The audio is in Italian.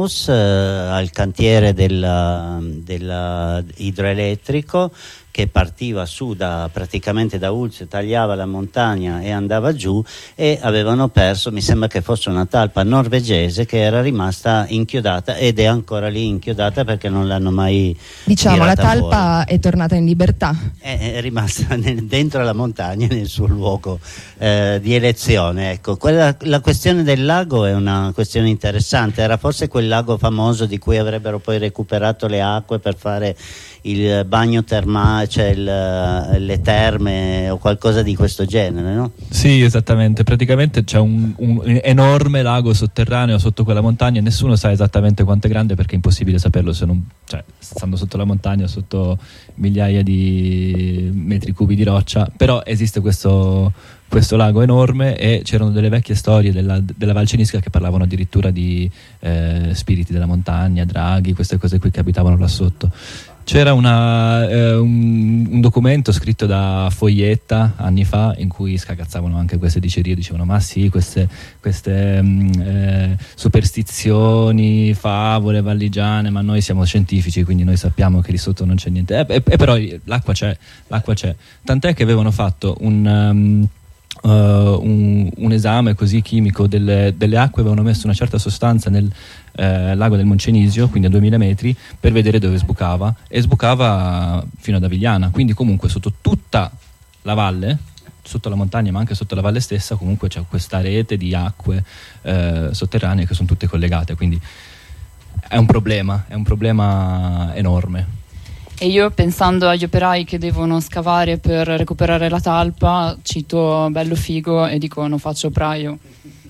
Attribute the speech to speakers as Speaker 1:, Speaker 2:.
Speaker 1: al cantiere del idroelettrico, che partiva su praticamente da Ulzio, tagliava la montagna e andava giù, e avevano perso, mi sembra che fosse una talpa norvegese che era rimasta inchiodata ed è ancora lì inchiodata perché non l'hanno mai
Speaker 2: la talpa
Speaker 1: fuori.
Speaker 2: è tornata in libertà,
Speaker 1: È rimasta dentro la montagna, nel suo luogo di elezione. Ecco, la questione del lago è una questione interessante. Era forse quel lago famoso di cui avrebbero poi recuperato le acque per fare il bagno termale, cioè le terme o qualcosa di questo genere, no?
Speaker 3: Sì, esattamente. Praticamente c'è un enorme lago sotterraneo sotto quella montagna e nessuno sa esattamente quanto è grande, perché è impossibile saperlo stando sotto la montagna, sotto migliaia di metri cubi di roccia. Però esiste questo lago enorme, e c'erano delle vecchie storie della Val Cenisca che parlavano addirittura di spiriti della montagna, draghi, queste cose qui che abitavano là sotto. C'era un documento scritto da Foglietta anni fa in cui scagazzavano anche queste dicerie, dicevano ma sì, queste superstizioni, favole valligiane, ma noi siamo scientifici, quindi noi sappiamo che lì sotto non c'è niente, però l'acqua c'è, tant'è che avevano fatto un esame così chimico delle acque, avevano messo una certa sostanza nel lago del Moncenisio, quindi a 2000 metri, per vedere dove sbucava, e sbucava fino ad Avigliana, quindi comunque sotto tutta la valle, sotto la montagna ma anche sotto la valle stessa, comunque c'è questa rete di acque sotterranee che sono tutte collegate, quindi è un problema enorme.
Speaker 4: E io, pensando agli operai che devono scavare per recuperare la talpa, cito Bello Figo e dico non faccio operaio.